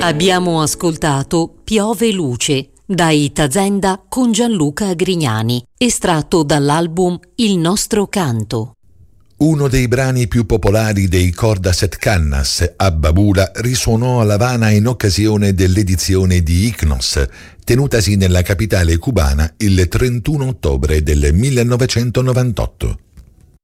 Abbiamo ascoltato Piove Luce da Itazenda con Gianluca Grignani, estratto dall'album Il nostro canto. Uno dei brani più popolari dei Cordaset Cannas, Abba Bula, risuonò a La Habana in occasione dell'edizione di Icknos, tenutasi nella capitale cubana il 31 ottobre del 1998.